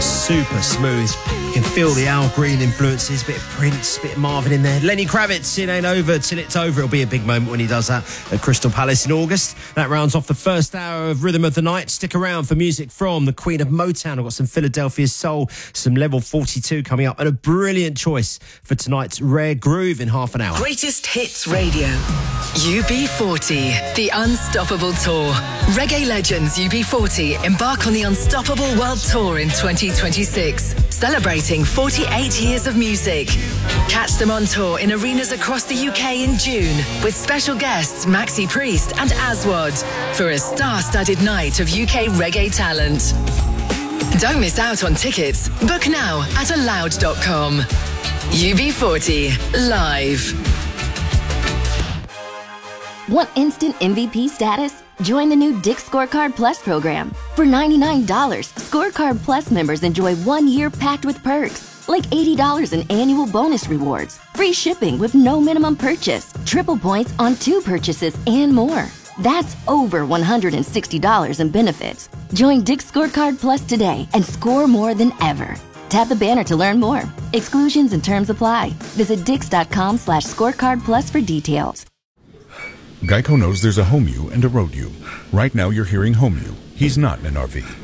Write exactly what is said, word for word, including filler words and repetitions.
super smooth. You can feel the Al Green influences, bit of Prince, bit of Marvin in there. Lenny Kravitz, It Ain't Over Till It's Over. It'll be a big moment when he does that at Crystal Palace in August. That rounds off the first hour of Rhythm of the Night. Stick around for music from the Queen of Motown. I've got some Philadelphia Soul, some Level forty-two coming up, and a brilliant choice for tonight's Rare Groove in half an hour. Greatest Hits Radio. U B forty, the Unstoppable Tour. Reggae legends U B forty embark on the Unstoppable World Tour in twenty twenty-six, celebrating forty-eight years of music. Catch them on tour in arenas across the U K in June with special guests Maxi Priest and Aswad for a star-studded night of U K reggae talent. Don't miss out on tickets. Book now at aloud dot com. U B forty, live. Want instant M V P status? Join the new Dick's Scorecard Plus program. For ninety-nine dollars, Scorecard Plus members enjoy one year packed with perks, like eighty dollars in annual bonus rewards, free shipping with no minimum purchase, triple points on two purchases, and more. That's over one hundred sixty dollars in benefits. Join Dick's Scorecard Plus today and score more than ever. Tap the banner to learn more. Exclusions and terms apply. Visit dix.com slash scorecard plus for details. Geico knows there's a home you and a road you. Right now you're hearing home you. He's not in an R V.